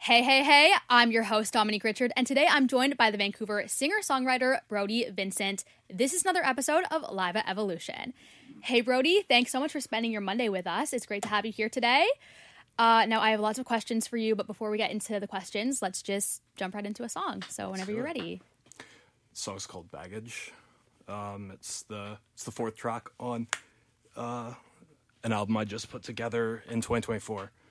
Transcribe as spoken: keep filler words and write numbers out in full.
Hey, hey, hey, I'm your host, Dominique Richard, and today I'm joined by the Vancouver singer-songwriter Brody Vincent. This is another episode of Live at Evolution. Hey, Brody, thanks so much for spending your Monday with us. It's great to have you here today. Uh, now, I have lots of questions for you, but before we get into the questions, let's just jump right into a song. So whenever you're ready. The song's called Baggage. Um, it's the it's the fourth track on uh, an album I just put together in twenty twenty-four.